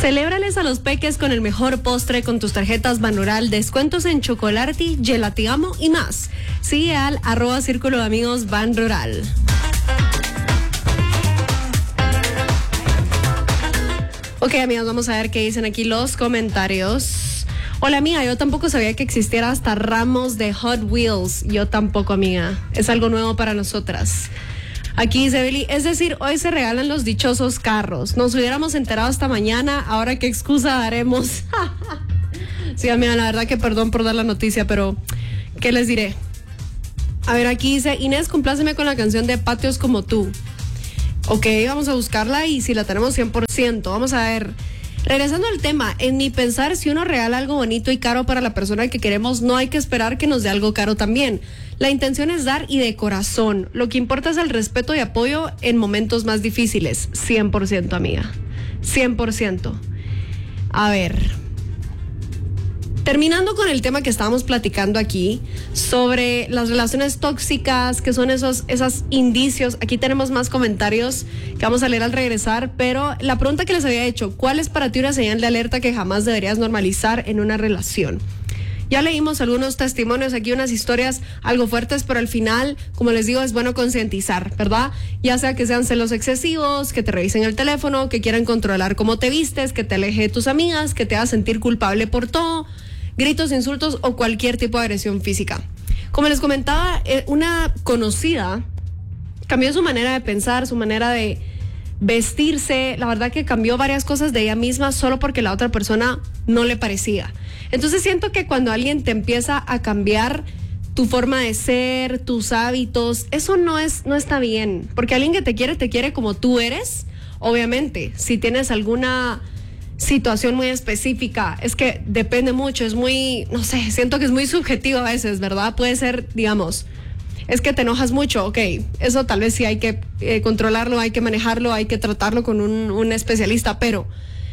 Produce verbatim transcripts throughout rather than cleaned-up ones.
Celébrales a los peques con el mejor postre con tus tarjetas Banural, descuentos en Chocolati, Gelatiamo y más. Sigue al arroba Círculo de Amigos Ban Rural. Ok, amigas, vamos a ver qué dicen aquí los comentarios. Hola, amiga, yo tampoco sabía que existiera hasta ramos de Hot Wheels. Yo tampoco, amiga. Es algo nuevo para nosotras. Aquí dice Billy, es decir, hoy se regalan los dichosos carros. Nos hubiéramos enterado hasta mañana, ahora qué excusa daremos. Sí, amiga, la verdad que perdón por dar la noticia, pero ¿qué les diré? A ver, aquí dice, Inés, compláceme con la canción de Patios como tú. Ok, vamos a buscarla y si la tenemos cien por ciento. Vamos a ver. Regresando al tema, en mi pensar, si uno regala algo bonito y caro para la persona que queremos, no hay que esperar que nos dé algo caro también. La intención es dar y de corazón. Lo que importa es el respeto y apoyo en momentos más difíciles. cien por ciento, amiga. cien por ciento. A ver. Terminando con el tema que estábamos platicando aquí sobre las relaciones tóxicas, que son esos, esos indicios. Aquí tenemos más comentarios que vamos a leer al regresar, pero la pregunta que les había hecho, ¿cuál es para ti una señal de alerta que jamás deberías normalizar en una relación? Ya leímos algunos testimonios aquí, unas historias algo fuertes, pero al final, como les digo, es bueno concientizar, ¿verdad? Ya sea que sean celos excesivos, que te revisen el teléfono, que quieran controlar cómo te vistes, que te aleje de tus amigas, que te hagas sentir culpable por todo, gritos, insultos o cualquier tipo de agresión física. Como les comentaba, una conocida cambió su manera de pensar, su manera de vestirse. La verdad que cambió varias cosas de ella misma solo porque la otra persona no le parecía. Entonces siento que cuando alguien te empieza a cambiar tu forma de ser, tus hábitos, eso no es, no está bien. Porque alguien que te quiere, te quiere como tú eres. Obviamente, si tienes alguna situación muy específica, es que depende mucho, es muy, no sé, siento que es muy subjetivo a veces, ¿verdad? Puede ser, digamos, es que te enojas mucho, ok, eso tal vez sí hay que eh, controlarlo, hay que manejarlo, hay que tratarlo con un, un especialista, pero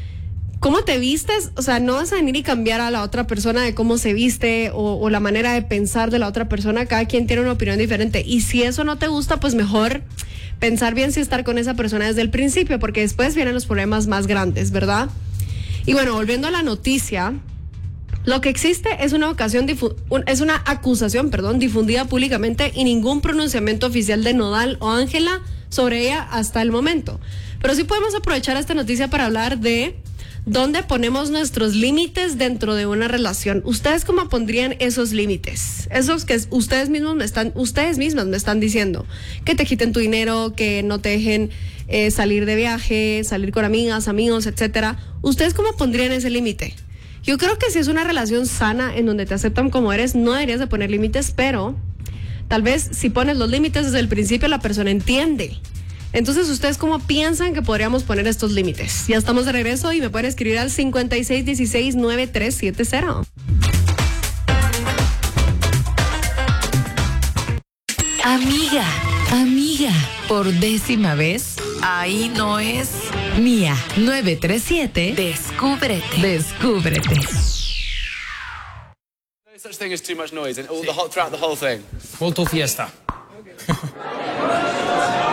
¿cómo te vistes? O sea, no vas a venir y cambiar a la otra persona de cómo se viste o, o la manera de pensar de la otra persona. Cada quien tiene una opinión diferente y si eso no te gusta, pues mejor pensar bien si estar con esa persona desde el principio, porque después vienen los problemas más grandes, ¿verdad? Y bueno, volviendo a la noticia, lo que existe es una ocasión difu- un, es una acusación, perdón, difundida públicamente y ningún pronunciamiento oficial de Nodal o Ángela sobre ella hasta el momento. Pero sí podemos aprovechar esta noticia para hablar de dónde ponemos nuestros límites dentro de una relación. ¿Ustedes cómo pondrían esos límites? Esos que ustedes mismos me están, ustedes mismas me están diciendo, que te quiten tu dinero, que no te dejen eh, salir de viaje, salir con amigas, amigos, etcétera. ¿Ustedes cómo pondrían ese límite? Yo creo que si es una relación sana en donde te aceptan como eres, no deberías de poner límites, pero tal vez si pones los límites desde el principio la persona entiende. Entonces, ¿ustedes cómo piensan que podríamos poner estos límites? Ya estamos de regreso y me pueden escribir al cincuenta y seis dieciséis noventa y tres setenta. Amiga, amiga, por décima vez, ahí no es Mía nueve tres siete. Descúbrete. Descúbrete. No such thing as too much noise and all the whole, throughout the whole thing. Full fiesta.